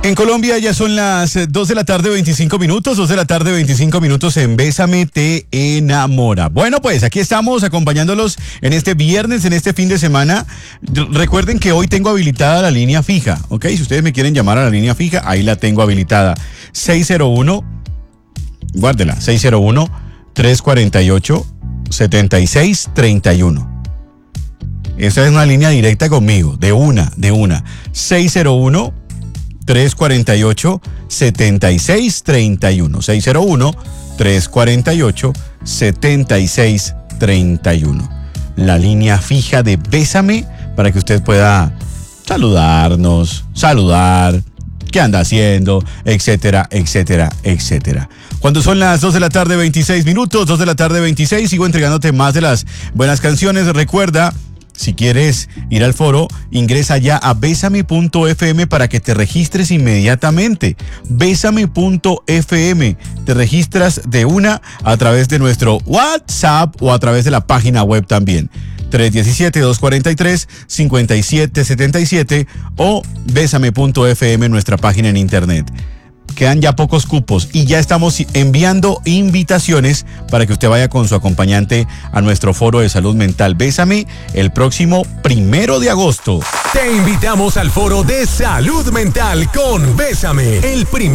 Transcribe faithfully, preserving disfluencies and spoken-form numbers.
En Colombia ya son las dos de la tarde, veinticinco minutos, dos de la tarde, veinticinco minutos en Bésame te enamora. Bueno, pues aquí estamos acompañándolos en este viernes, en este fin de semana. Recuerden que hoy tengo habilitada la línea fija, ¿ok? Si ustedes me quieren llamar a la línea fija, ahí la tengo habilitada. seis cero uno, guárdela, seis cero uno, tres cuatro ocho, siete seis tres uno. Esa es una línea directa conmigo, de una, de una. seis cero uno, tres cuatro ocho, siete seis tres uno. seis cero uno, tres cuatro ocho, siete seis tres uno. La línea fija de Bésame para que usted pueda saludarnos, saludar, qué anda haciendo, etcétera, etcétera, etcétera. Cuando son las dos de la tarde, veintiséis minutos, dos de la tarde, veintiséis, sigo entregándote más de las buenas canciones. Recuerda, si quieres ir al foro, ingresa ya a bésame punto efe eme para que te registres inmediatamente. bésame punto efe eme. Te registras de una a través de nuestro WhatsApp o a través de la página web también. tres uno siete, dos cuatro tres, cinco siete siete siete o bésame punto efe eme, nuestra página en internet. Quedan ya pocos cupos y ya estamos enviando invitaciones para que usted vaya con su acompañante a nuestro foro de salud mental Bésame el próximo primero de agosto. Te invitamos al foro de salud mental con Bésame, el primero